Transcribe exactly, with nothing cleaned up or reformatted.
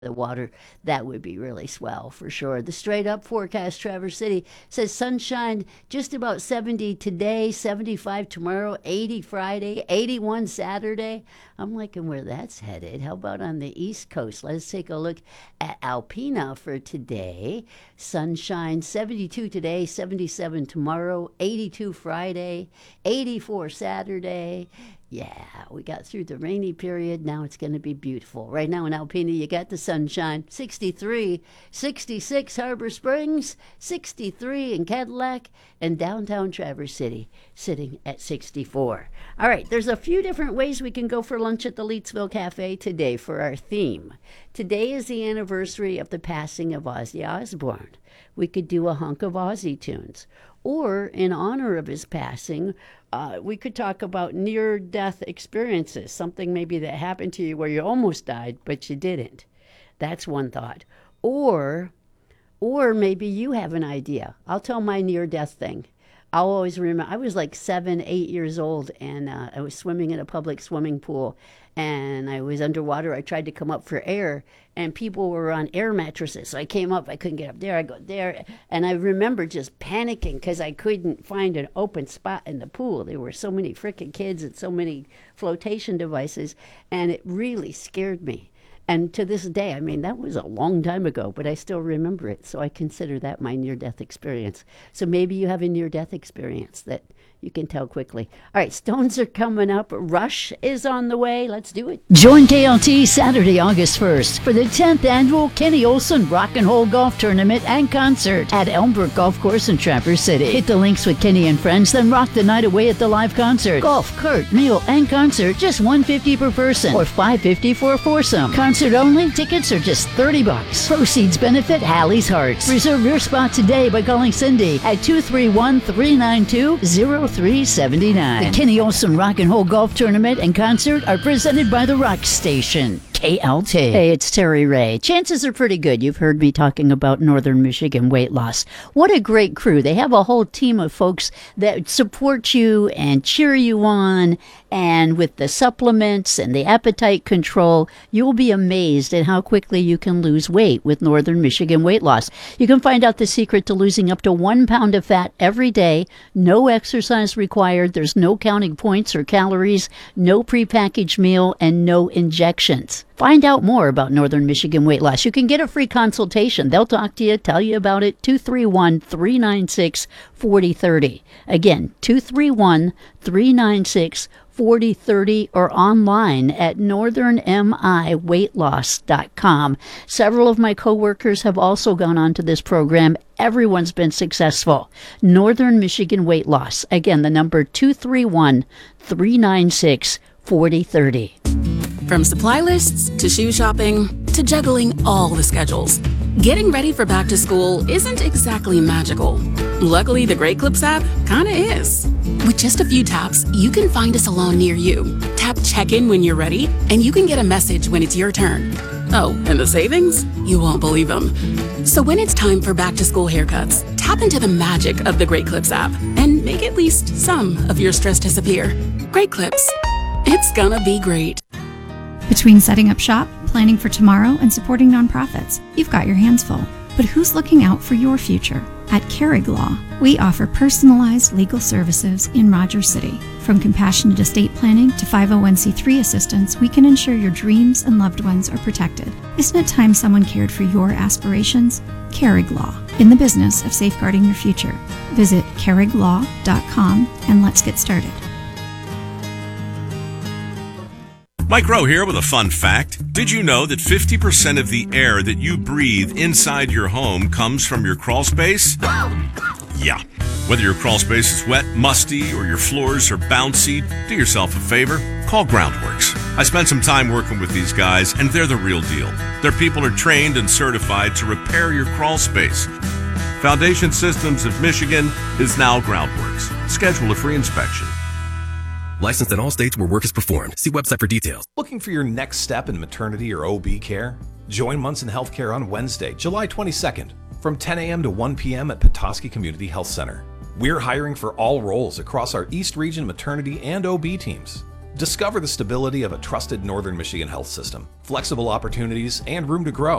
the water, that would be really swell for sure. The straight up forecast, Traverse City says sunshine just about seventy today, seventy-five tomorrow, eighty Friday, eighty-one Saturday. I'm liking where that's headed. How about on the East Coast? Let's take a look at Alpena for today. Sunshine seventy-two today, seventy-seven tomorrow, eighty-two Friday, eighty-four Saturday. Yeah, we got through the rainy period. Now it's going to be beautiful. Right now in Alpena, you got the sunshine. sixty-three, sixty-six Harbor Springs, sixty-three in Cadillac, and downtown Traverse City sitting at sixty-four. All right, there's a few different ways we can go for lunch at the Leetsville Cafe today for our theme. Today is the anniversary of the passing of Ozzy Osbourne. We could do a hunk of Ozzy tunes. Or, in honor of his passing, uh, we could talk about near-death experiences, something maybe that happened to you where you almost died, but you didn't. That's one thought. Or, or maybe you have an idea. I'll tell my near-death thing. I'll always remember, I was like seven, eight years old, and uh, I was swimming in a public swimming pool, and I was underwater. I tried to come up for air, and people were on air mattresses. So I came up, I couldn't get up there, I go there, and I remember just panicking because I couldn't find an open spot in the pool. There were so many frickin' kids and so many flotation devices, and it really scared me. And to this day, I mean, that was a long time ago, but I still remember it. So I consider that my near-death experience. So maybe you have a near-death experience that you can tell quickly. All right, Stones are coming up. Rush is on the way. Let's do it. Join K L T Saturday, August first for the tenth annual Kenny Olson Rock and Roll Golf Tournament and Concert at Elmbrook Golf Course in Traverse City. Hit the links with Kenny and friends, then rock the night away at the live concert. Golf, cart, meal, and concert, just one hundred fifty dollars per person or five hundred fifty dollars for a foursome. Concert only, tickets are just thirty bucks. Proceeds benefit Hallie's Hearts. Reserve your spot today by calling Cindy at two three one, three nine two, zero three seven nine. The Kenny Olson Rock and Roll Golf Tournament and Concert are presented by the Rock Station. K L T. Hey, it's Terry Ray. Chances are pretty good you've heard me talking about Northern Michigan Weight Loss. What a great crew. They have a whole team of folks that support you and cheer you on. And with the supplements and the appetite control, you'll be amazed at how quickly you can lose weight with Northern Michigan Weight Loss. You can find out the secret to losing up to one pound of fat every day. No exercise required. There's no counting points or calories, no prepackaged meal, and no injections. Find out more about Northern Michigan Weight Loss. You can get a free consultation. They'll talk to you, tell you about it. two three one, three nine six, four zero three zero. Again, two three one, three nine six, four zero three zero or online at northern m i weight loss dot com. Several of my coworkers have also gone on to this program. Everyone's been successful. Northern Michigan Weight Loss. Again, the number two three one, three nine six, four zero three zero. From supply lists to shoe shopping to juggling all the schedules, getting ready for back to school isn't exactly magical. Luckily, the Great Clips app kinda is. With just a few taps, you can find a salon near you. Tap check-in when you're ready, and you can get a message when it's your turn. Oh, and the savings? You won't believe them. So when it's time for back to school haircuts, tap into the magic of the Great Clips app and make at least some of your stress disappear. Great Clips. It's gonna be great. Between setting up shop, planning for tomorrow, and supporting nonprofits, you've got your hands full. But who's looking out for your future? At Carrig Law, we offer personalized legal services in Rogers City. From compassionate estate planning to five oh one c three assistance, we can ensure your dreams and loved ones are protected. Isn't it time someone cared for your aspirations? Carrig Law, in the business of safeguarding your future. Visit carrig law dot com and let's get started. Mike Rowe here with a fun fact. Did you know that fifty percent of the air that you breathe inside your home comes from your crawl space? Yeah. Whether your crawl space is wet, musty, or your floors are bouncy, do yourself a favor. Call Groundworks. I spent some time working with these guys, and they're the real deal. Their people are trained and certified to repair your crawl space. Foundation Systems of Michigan is now Groundworks. Schedule a free inspection. Licensed in all states where work is performed. See website for details. Looking for your next step in maternity or O B care? Join Munson Healthcare on Wednesday, July twenty-second, from ten a.m. to one p.m. at Petoskey Community Health Center. We're hiring for all roles across our East Region maternity and O B teams. Discover the stability of a trusted Northern Michigan health system, flexible opportunities, and room to grow.